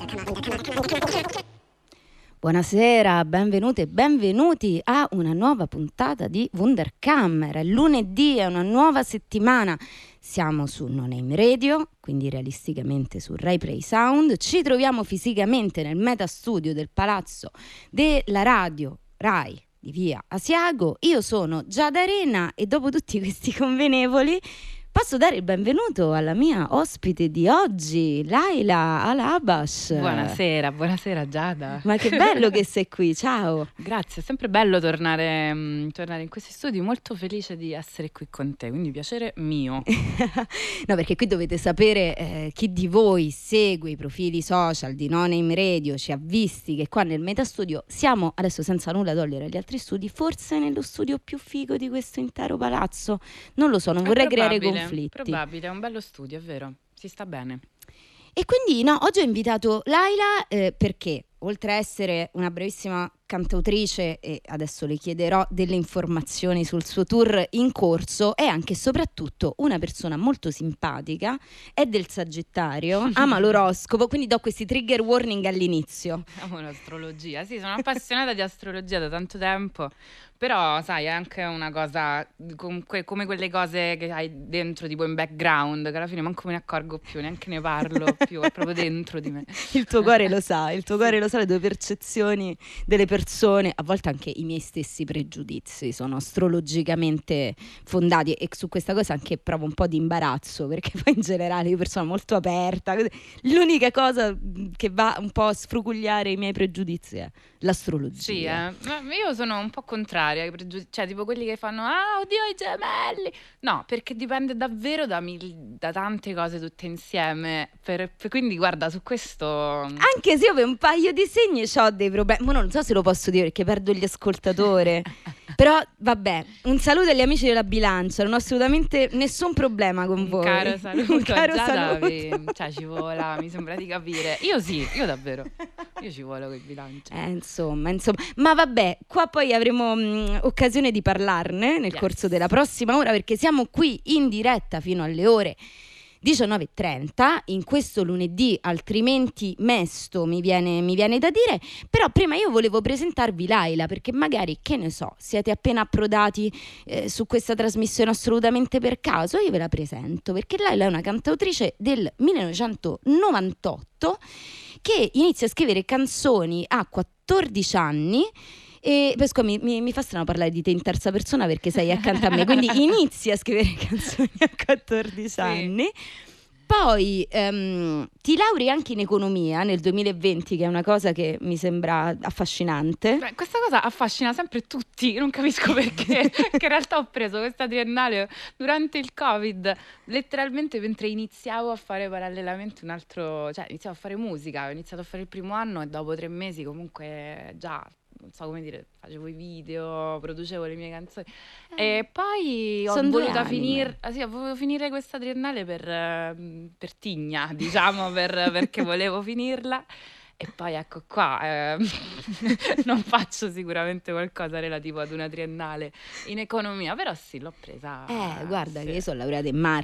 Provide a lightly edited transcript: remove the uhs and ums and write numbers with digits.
Buonasera, benvenute e benvenuti a una nuova puntata di Wunderkammer. È lunedì, è una nuova settimana. Siamo su No Name Radio, quindi realisticamente su Rai Play Sound. Ci troviamo fisicamente nel metastudio del palazzo della radio Rai di via Asiago. Io sono Giada Arena e dopo tutti questi convenevoli posso dare il benvenuto alla mia ospite di oggi, Laila Al-Abash. Buonasera Giada. Ma che bello che sei qui, ciao. Grazie, è sempre bello tornare in questi studi, molto felice di essere qui con te, quindi piacere mio. No, perché qui dovete sapere, chi di voi segue i profili social di No Name Radio ci ha visti che qua nel metastudio siamo, adesso senza nulla togliere agli altri studi, forse nello studio più figo di questo intero palazzo. Non lo so, non vorrei creare conflitti. Probabile, è un bello studio, è vero, si sta bene. E quindi no, oggi ho invitato Laila perché oltre a essere una bravissima cantautrice, e adesso le chiederò delle informazioni sul suo tour in corso, è anche e soprattutto una persona molto simpatica, è del Sagittario, ama l'oroscopo, quindi do questi trigger warning all'inizio. Amo l'astrologia, sì, sono appassionata di astrologia da tanto tempo, però sai, è anche una cosa come quelle cose che hai dentro tipo in background, che alla fine manco me ne accorgo più, neanche ne parlo più, è proprio dentro di me. Il tuo cuore lo sa, il tuo cuore lo sa, le tue percezioni delle persone, a volte anche i miei stessi pregiudizi sono astrologicamente fondati, e su questa cosa anche provo un po' di imbarazzo, perché poi in generale io persona molto aperta, l'unica cosa che va un po' a sfrucugliare i miei pregiudizi è l'astrologia. Sì, ma io sono un po' contraria ai pregiudizi, cioè tipo quelli che fanno oddio i gemelli, no, perché dipende davvero da tante cose tutte insieme, quindi guarda, su questo anche se io per un paio di segni ho dei problemi, ma non so se lo posso dire perché perdo gli ascoltatori. Però vabbè, un saluto agli amici della bilancia, non ho assolutamente nessun problema con voi. Caro saluto, un caro Giada, saluto. Cioè ci vola, mi sembra di capire. Io davvero, io ci volo con i bilanci. Insomma, ma vabbè, qua poi avremo occasione di parlarne nel corso della prossima ora, perché siamo qui in diretta fino alle ore 19:30 in questo lunedì altrimenti mesto, mi viene da dire. Però prima io volevo presentarvi Laila, perché magari, che ne so, siete appena approdati su questa trasmissione assolutamente per caso. Io ve la presento perché Laila è una cantautrice del 1998 che inizia a scrivere canzoni a 14 anni. E poi mi fa strano parlare di te in terza persona perché sei accanto a me, quindi inizi a scrivere canzoni a 14 anni. Poi ti lauri anche in economia nel 2020, che è una cosa che mi sembra affascinante. Beh, questa cosa affascina sempre tutti, non capisco perché, che in realtà ho preso questa triennale durante il Covid, letteralmente mentre iniziavo a fare parallelamente un altro, cioè iniziavo a fare musica, ho iniziato a fare il primo anno e dopo 3 mesi comunque già, non so come dire, facevo i video, producevo le mie canzoni e poi ho voluto finire questa triennale per tigna, diciamo, perché volevo finirla. E poi ecco qua, non faccio sicuramente qualcosa relativo ad una triennale in economia, però sì, l'ho presa. Guarda sì. Che io sono laureata in marketing.